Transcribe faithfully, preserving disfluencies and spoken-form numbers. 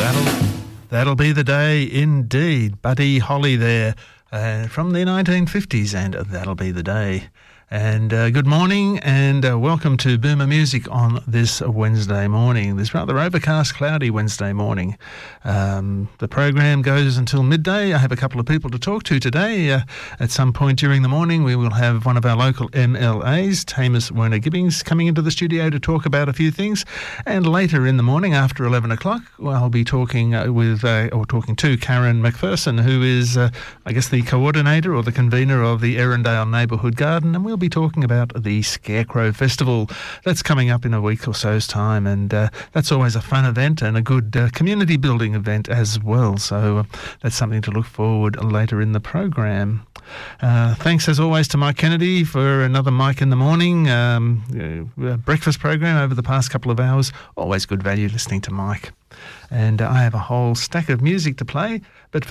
That'll, that'll be the day indeed. Buddy Holly there uh, from the nineteen fifties, and that'll be the day. And uh, good morning and uh, welcome to Boomer Music on this Wednesday morning, this rather overcast, cloudy Wednesday morning. Um, the program goes until midday. I have a couple of people to talk to today. Uh, at some point during the morning, we will have one of our local M L As, Tamus Werner-Gibbings, coming into the studio to talk about a few things. And later in the morning, after eleven o'clock, well, I'll be talking uh, with, uh, or talking to Karen McPherson, who is, uh, I guess, the coordinator or the convener of the Erindale Neighbourhood Garden, and we'll be talking about the Scarecrow Festival that's coming up in a week or so's time, and uh, that's always a fun event and a good uh, community building event as well, so uh, that's something to look forward later in the program. Uh, thanks as always to Mike Kennedy for another Mike in the Morning um, uh, breakfast program over the past couple of hours. Always good value listening to Mike. And uh, I have a whole stack of music to play, but